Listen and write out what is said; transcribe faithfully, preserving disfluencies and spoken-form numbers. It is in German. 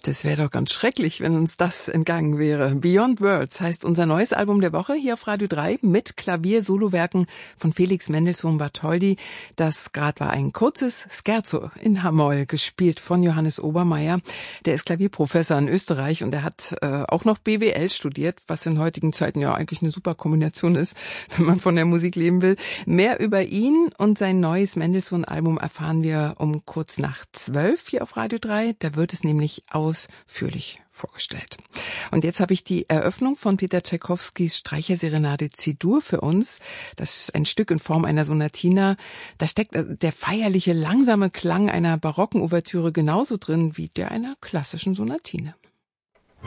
Das wäre doch ganz schrecklich, wenn uns das entgangen wäre. Beyond Words heißt unser neues Album der Woche hier auf Radio drei mit Klavier-Solowerken von Felix Mendelssohn Bartholdy. Das gerade war ein kurzes Scherzo in H-Moll, gespielt von Johannes Obermeier. Der ist Klavierprofessor in Österreich und er hat äh, auch noch B W L studiert, was in heutigen Zeiten ja eigentlich eine super Kombination ist, wenn man von der Musik leben will. Mehr über ihn und sein neues Mendelssohn-Album erfahren wir um kurz nach zwölf hier auf Radio drei. Da wird es nämlich aus ausführlich vorgestellt. Und jetzt habe ich die Eröffnung von Peter Tschaikowskis Streicherserenade C-Dur für uns. Das ist ein Stück in Form einer Sonatina. Da steckt der feierliche, langsame Klang einer barocken Ouvertüre genauso drin wie der einer klassischen Sonatine.